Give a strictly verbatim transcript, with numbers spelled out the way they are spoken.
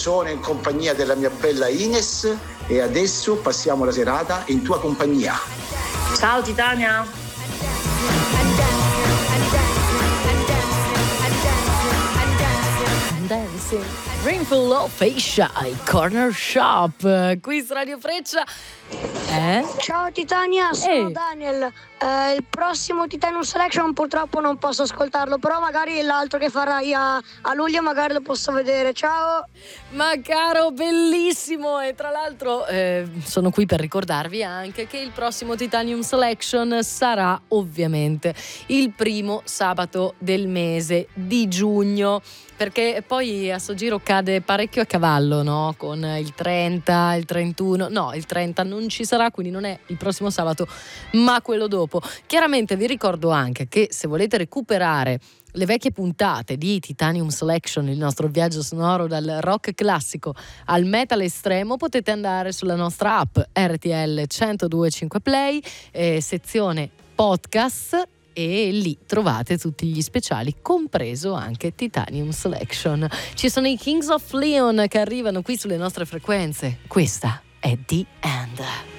sono in compagnia della mia bella Ines e adesso passiamo la serata in tua compagnia. Ciao Titania. Dancing, Rainfall of Fascia, Corner Shop, qui su Radio Freccia. Eh? Ciao Titania, sono Ehi. Daniel. Eh, il prossimo Titanium Selection purtroppo non posso ascoltarlo, però magari l'altro che farai a, a luglio magari lo posso vedere. Ciao. Ma caro, bellissimo! E tra l'altro eh, sono qui per ricordarvi anche che il prossimo Titanium Selection sarà ovviamente il primo sabato del mese di giugno, perché poi a sto giro cade parecchio a cavallo, no? Con il trenta, il trentuno, no, il trenta non ci sarà, quindi non è il prossimo sabato ma quello dopo. Chiaramente vi ricordo anche che se volete recuperare le vecchie puntate di Titanium Selection, il nostro viaggio sonoro dal rock classico al metal estremo, potete andare sulla nostra app R T L centodue e cinque Play, eh, sezione podcast, e lì trovate tutti gli speciali, compreso anche Titanium Selection. Ci sono i Kings of Leon che arrivano qui sulle nostre frequenze. Questa è The End.